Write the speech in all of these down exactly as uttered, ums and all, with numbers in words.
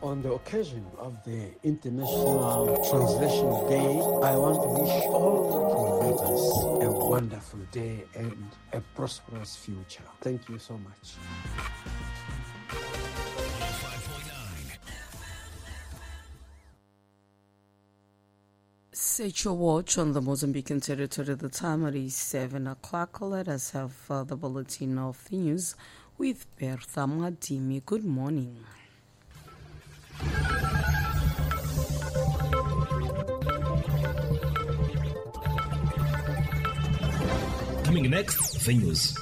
On the occasion of the International Translation Day, I want to wish all translators a wonderful day and a prosperous future. Thank you so much. Set your watch on the Mozambican territory. The time it is seven o'clock. Let us have uh, the bulletin of the news with Bertha Madimi. Good morning. Coming next, the news.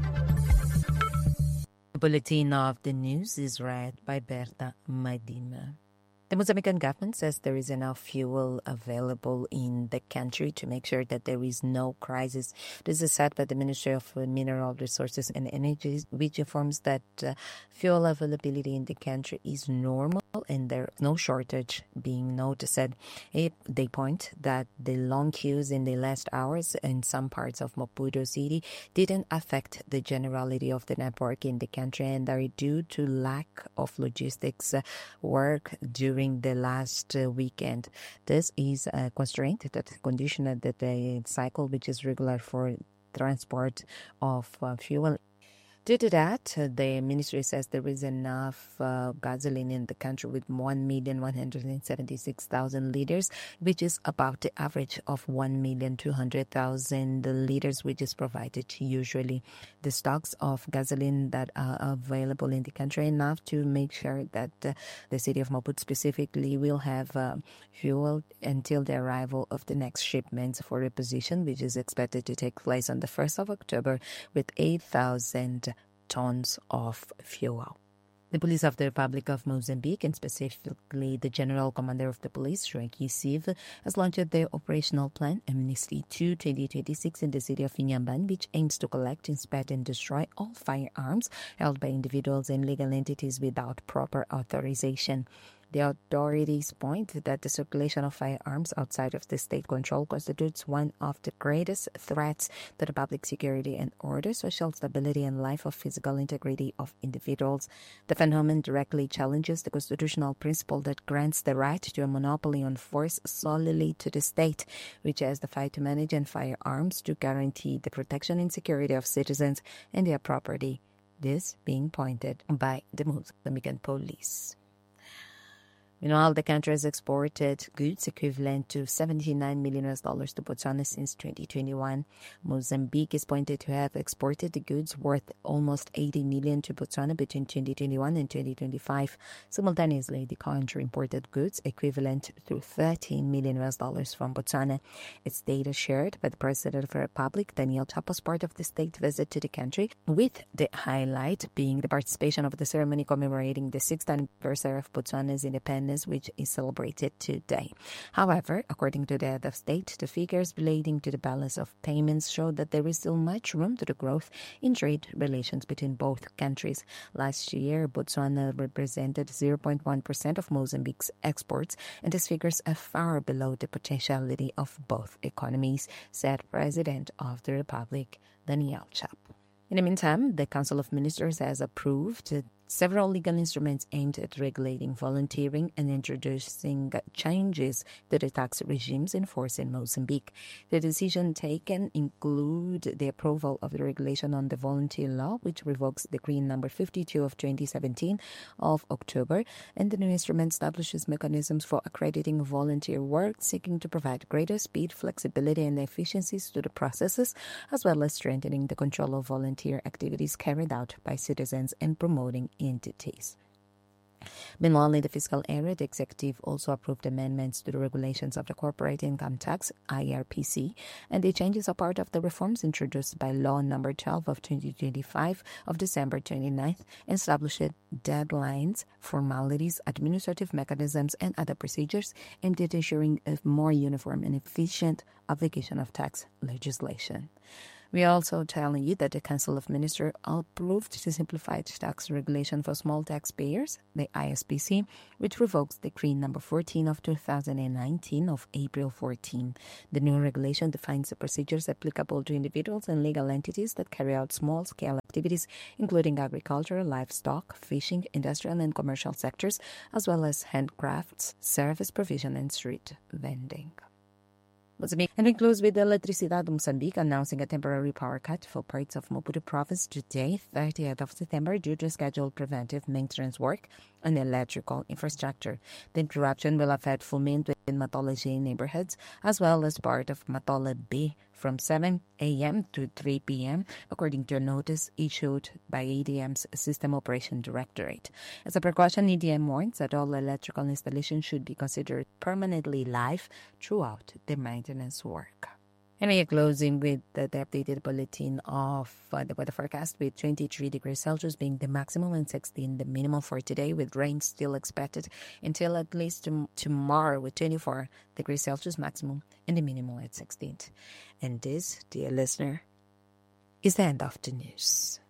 The bulletin of the news is read by Bertha Madima. The Mozambican government says there is enough fuel available in the country to make sure that there is no crisis. This is said by the Ministry of Mineral Resources and Energy, which informs that uh, fuel availability in the country is normal and there is no shortage being noticed. It, they point that the long queues in the last hours in some parts of Maputo City didn't affect the generality of the network in the country and are due to lack of logistics uh, work during the last uh, weekend. This is a constraint that conditioned that the cycle, which is regular for transport of uh, fuel. Due to that, uh, the ministry says there is enough uh, gasoline in the country with one million one hundred seventy-six thousand liters, which is about the average of one million two hundred thousand liters, which is provided usually. The stocks of gasoline that are available in the country enough to make sure that uh, the city of Maputo specifically will have uh, fuel until the arrival of the next shipments for reposition, which is expected to take place on the first of October with eight thousand tons of fuel. The Police of the Republic of Mozambique, and specifically the General Commander of the Police, Joaquim Silva, has launched the operational plan Amnesty two twenty twenty-six in the city of Inhambane, which aims to collect, inspect and destroy all firearms held by individuals and legal entities without proper authorization. The authorities point that the circulation of firearms outside of the state control constitutes one of the greatest threats to the public security and order, social stability, and life of physical integrity of individuals. The phenomenon directly challenges the constitutional principle that grants the right to a monopoly on force solely to the state, which has the fight to manage and firearms to guarantee the protection and security of citizens and their property. This being pointed by the Mozambican police. Meanwhile, the country has exported goods equivalent to seventy-nine million U S dollars to Botswana since twenty twenty-one. Mozambique is pointed to have exported the goods worth almost eighty million to Botswana between twenty twenty-one and twenty twenty-five. Simultaneously, the country imported goods equivalent to thirteen million U S dollars from Botswana. It's data shared by the President of the Republic, Daniel Chapo, as part of the state visit to the country, with the highlight being the participation of the ceremony commemorating the sixth anniversary of Botswana's independence, which is celebrated today. However, according to the head of state, the figures relating to the balance of payments show that there is still much room to the growth in trade relations between both countries. Last year, Botswana represented zero point one percent of Mozambique's exports, and these figures are far below the potentiality of both economies, said President of the Republic, Daniel Chapo. In the meantime, the Council of Ministers has approved several legal instruments aimed at regulating volunteering and introducing changes to the tax regimes in force in Mozambique. The decision taken include the approval of the regulation on the volunteer law, which revokes Decree number fifty-two of twenty seventeen of October, and the new instrument establishes mechanisms for accrediting volunteer work, seeking to provide greater speed, flexibility, and efficiencies to the processes, as well as strengthening the control of volunteer activities carried out by citizens and promoting entities. Meanwhile, in the fiscal area, the executive also approved amendments to the regulations of the corporate income tax, I R P C, and the changes are part of the reforms introduced by Law Number twelve of twenty twenty-five of December twenty-ninth, and established deadlines, formalities, administrative mechanisms, and other procedures aimed at ensuring a more uniform and efficient application of tax legislation. We are also telling you that the Council of Ministers approved the simplified tax regulation for small taxpayers, the I S B C, which revokes Decree number fourteen of two thousand nineteen of April fourteenth. The new regulation defines the procedures applicable to individuals and legal entities that carry out small-scale activities, including agriculture, livestock, fishing, industrial and commercial sectors, as well as handcrafts, service provision, and street vending. Mozambique. And we close with Electricidad de Mozambique announcing a temporary power cut for parts of Maputo province today, thirtieth of September, due to scheduled preventive maintenance work on electrical infrastructure. The interruption will affect Fumento in Matola J neighborhoods, as well as part of Matola B from seven a.m. to three p.m., according to a notice issued by A D M's System Operation Directorate. As a precaution, A D M warns that all electrical installations should be considered permanently live throughout the maintenance work. And we are closing with the, the updated bulletin of uh, the weather forecast, with twenty-three degrees Celsius being the maximum and sixteen the minimum for today, with rain still expected until at least tom- tomorrow, with twenty-four degrees Celsius maximum and the minimum at sixteen. And this, dear listener, is the end of the news.